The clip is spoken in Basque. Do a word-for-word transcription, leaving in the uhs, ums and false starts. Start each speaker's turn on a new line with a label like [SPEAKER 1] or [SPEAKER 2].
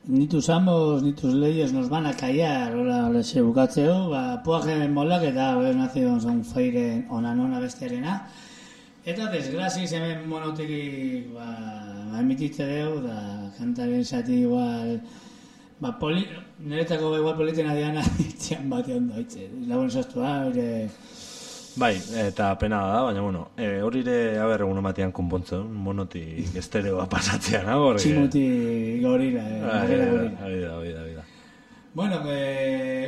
[SPEAKER 1] ni tus amos ni tus leyes nos van a callar, hola, lese bukatzeu, ba, puajen molak eta Bebes Nazion zaun feire onanona bestearena. Eta desgraziz hemen monotekik ba, ba emititze deu, da kantaren zati igual, ba, poli, niretako igual politena diana itxean bate ondo itxe. Lagun sostua, ere...
[SPEAKER 2] Bai, eta pena da, baina, bueno, e, hori ere, haber, egun ematean konpontzen, monotik estereoa pasatzean, no?
[SPEAKER 1] Tximuti gorira, eh, gorira, gorira.
[SPEAKER 2] Hori da, hori da, hori da.
[SPEAKER 1] Bueno, eh...